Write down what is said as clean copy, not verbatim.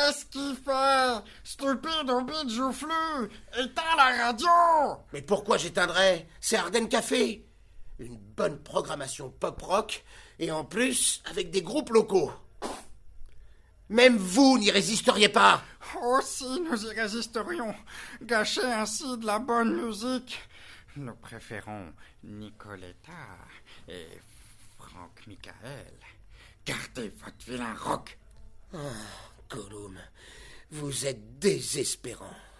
Qu'est-ce qu'il fait? Stupide hobbit joufflu! Éteins la radio! Mais pourquoi j'éteindrais? C'est Ardennes Café. Une bonne programmation pop-rock, et en plus, avec des groupes locaux. Même vous n'y résisteriez pas. Oh si, nous y résisterions. Gâcher ainsi de la bonne musique. Nous préférons Nicoletta et Franck Michael. Gardez votre vilain rock. Gollum, vous êtes désespérant.